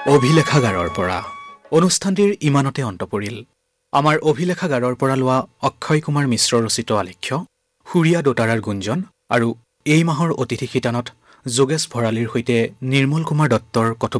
অভিলেখাগাৰৰ পৰা অনুষ্ঠানটিৰ ইমানতে অন্ত পৰিল। আমাৰ অভিলেখাগাৰৰ পৰা লোৱা অক্ষয় কুমাৰ মিশ্ৰ ৰচিত আলেখ্য সুৰীয়া দোতাৰাৰ গুঞ্জন আৰু এই মাহৰ অতিথি শিতানত যোগেশ ভৰালীৰ সৈতে নিৰ্মল কুমাৰ দত্তৰ